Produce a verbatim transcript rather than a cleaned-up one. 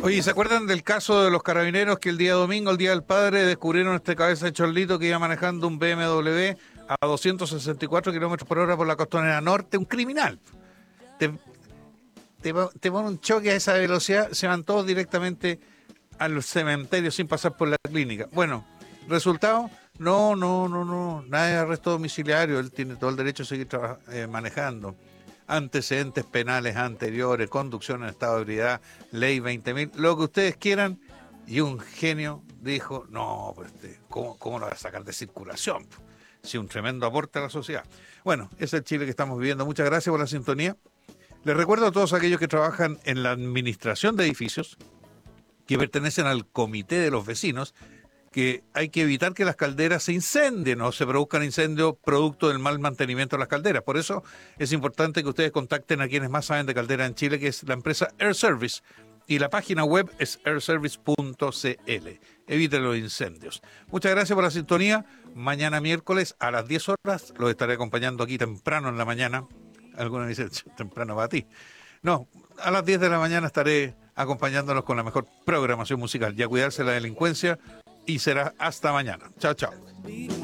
Oye, ¿se acuerdan del caso de los carabineros que el día domingo, el día del padre, descubrieron este cabeza de chorlito que iba manejando un B M W a doscientos sesenta y cuatro kilómetros por hora por la costanera norte? Un criminal. Te, te, te pone un choque a esa velocidad, se van todos directamente al cementerio sin pasar por la clínica. Bueno, resultado, no, no, no, no, nada de arresto domiciliario, él tiene todo el derecho a seguir eh, manejando. Antecedentes penales anteriores, conducción en estado de ebriedad, ley veinte mil, lo que ustedes quieran, y un genio dijo, no, pues este, ¿cómo, ¿cómo lo va a sacar de circulación? Sí, un tremendo aporte a la sociedad. Bueno, ese es el Chile que estamos viviendo. Muchas gracias por la sintonía. Les recuerdo a todos aquellos que trabajan en la administración de edificios, que pertenecen al comité de los vecinos, que hay que evitar que las calderas se incendien o se produzcan incendios producto del mal mantenimiento de las calderas. Por eso es importante que ustedes contacten a quienes más saben de calderas en Chile, que es la empresa Air Service, y la página web es air service punto c l. Eviten los incendios. Muchas gracias por la sintonía. Mañana miércoles a las diez horas los estaré acompañando aquí temprano en la mañana. Algunos dicen, temprano para ti. No, a las diez de la mañana estaré acompañándolos con la mejor programación musical y a cuidarse de la delincuencia. Y será hasta mañana. Chao, chao.